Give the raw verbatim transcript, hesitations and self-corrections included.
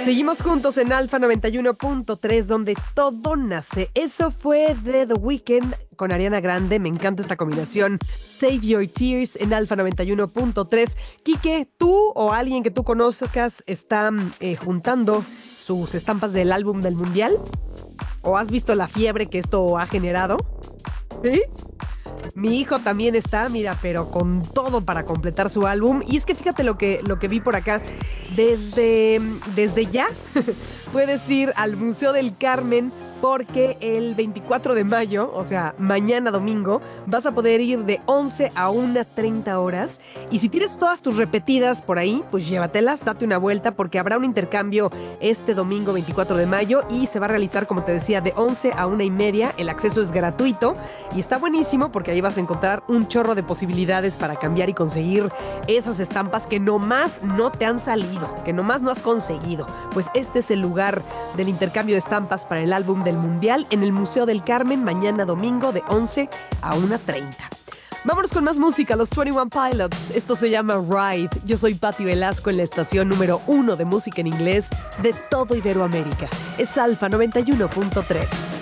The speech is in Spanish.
Seguimos juntos en Alfa noventa y uno punto tres, donde todo nace. Eso fue de The Weeknd con Ariana Grande. Me encanta esta combinación. Save Your Tears en Alfa noventa y uno punto tres. Quique, ¿tú o alguien que tú conozcas está eh, juntando sus estampas del álbum del Mundial? ¿O has visto la fiebre que esto ha generado? ¿Sí? Mi hijo también está, mira, pero con todo para completar su álbum. Y es que fíjate lo que, lo que vi por acá. Desde, desde ya puedes ir al Museo del Carmen, porque el veinticuatro de mayo, o sea, mañana domingo, vas a poder ir de once a una treinta horas. Y si tienes todas tus repetidas por ahí, pues llévatelas, date una vuelta, porque habrá un intercambio este domingo veinticuatro de mayo y se va a realizar, como te decía, de once a una y media. El acceso es gratuito y está buenísimo porque ahí vas a encontrar un chorro de posibilidades para cambiar y conseguir esas estampas que nomás no te han salido, que nomás no has conseguido. Pues este es el lugar del intercambio de estampas para el álbum del Mundial en el Museo del Carmen, mañana domingo de once a una treinta. Vámonos con más música, los veintiuno Pilots. Esto se llama Ride. Yo soy Patti Velasco en la estación número uno de música en inglés de todo Iberoamérica. Es Alfa noventa y uno punto tres.